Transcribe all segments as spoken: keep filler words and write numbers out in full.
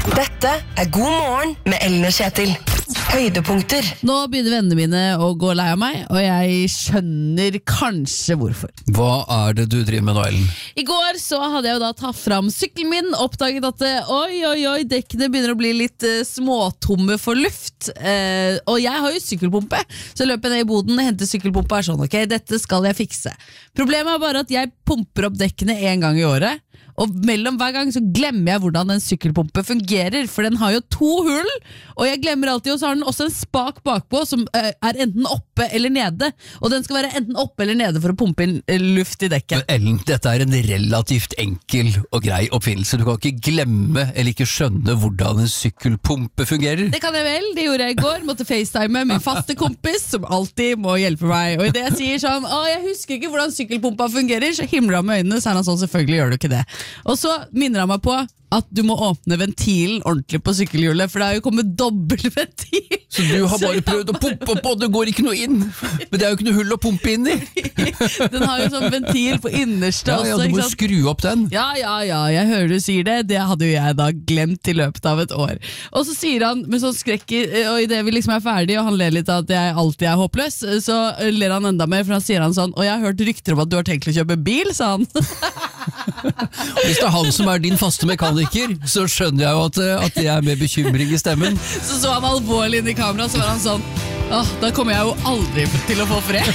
Dette er God morgen med Ellen og Kjetil. Høydepunkter. Nå begynner vennene mine å gå lei av meg, og jeg skjønner kanskje hvorfor. Hva er det du driver med nå, Ellen? I går så hadde jeg jo da tatt fram sykkelen min, oppdaget at eh, oi, oi, oi, dekkene begynner å bli litt eh, småtomme for luft. Eh, og jeg har jo sykkelpumpe, så løper jeg ned i boden, henter sykkelpumpe og er sånn, ok, dette skal jeg fikse. Problemet er bare at jeg pumper opp dekkene en gang i året, og mellom hver gang så glemmer jeg hvordan en sykkelpumpe fungerer, for den har jo to hull, og jeg glemmer alltid, og så har den også en spak bakpå som uh, er enten oppe eller nede, og den skal være enten oppe eller nede for å pumpe inn uh, luft i dekket. Men Ellen, dette er en relativt enkel og grei oppfinnelse. Du kan ikke glemme eller ikke skjønne hvordan en sykkelpumpe fungerer. Det kan jeg vel, det gjorde jeg i går, måtte facetime min faste kompis, som alltid må hjelpe meg, og i det jeg sier sånn, å, jeg husker ikke hvordan sykkelpumpa fungerer, så himler han med øynene, så er han sånn, selvfølgelig gjør du ikke det. Og så minner han meg på at du må åpne ventilen ordentlig på sykkelhjulet, for det har jo kommet dobbeltventil. Så du har bare prøvd å pumpe på, og det går ikke noe inn. Men det er jo ikke noe hull å pumpe inn i. Den har jo sånn ventil på innerste ja, ja, også. du må skru opp den. Ja, ja, ja, jeg hører du sier det. Det hadde jo jeg da glemt i løpet av et år. Og så sier han med sånn skrekk, og i det vi liksom er ferdig, og han ler litt av at jeg alltid er håpløs, så ler han enda mer, for han sier han sånn, og jeg har hørt rykter om at du har tenkt å kjøpe bil, sa han. Hvis det er han som er din faste mekaniker, så skjønner jeg jo at, at det er med bekymring i stemmen. Så så han alvorlig inn i kamera, så var han sånn, åh, da kommer jeg jo aldri til å få fred.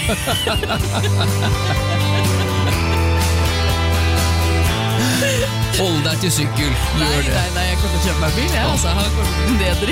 Hold deg til sykkel, gjør Nei, det. nei, nei, jeg kommer til å kjøpe meg bil, jeg, altså. Han kommer til å bli nedrig.